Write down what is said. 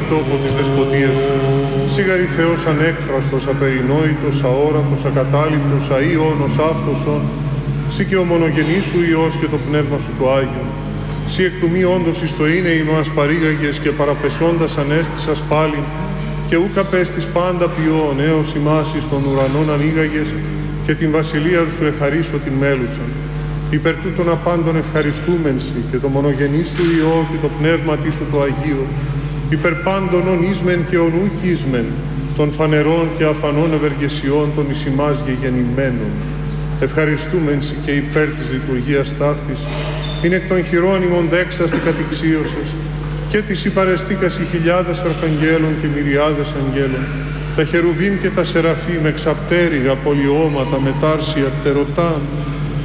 τόπο της δεσποτείας σου. Σιγαρή Θεός ανέκφραστος, απερινόητος, αόρατος, ακατάληπτος, αΐωνος, αυτοσον. Συ και ο μονογενής σου Υιός και το Πνεύμα σου το Άγιο. Συ εκ του μη όντως εις το είναι ημάς παρήγαγες και παραπεσώντας ανέστησας πάλιν, και ούκ απέστης πάντα ποιόν έως ημάς εις των ουρανών ανοίγαγες, και την βασιλεία σου εχαρίσω την μέλουσαν. Υπερ τούτων απάντων ευχαριστούμεν σοι και το μονογενή σου Υιό και το Πνεύμα σου το Αγίο, υπερ πάντων ον ίσμεν και ον ουκ ίσμεν, των φανερών και αφανών ευεργεσιών των εις ημάς γεγεννημένων. Ευχαριστούμεν σοι και υπέρ της λειτουργίας ταύτης, είναι εκ των χειρών ημών δέξαστη κατηξίωσες, και της υπαρεστήκας οι χιλιάδες αρχαγγέλων και μυριάδες αγγέλων, τα χερουβίμ και τα σεραφείμ, εξαπτέρυγα, πολιώματα, μετάρσια, πτερωτά,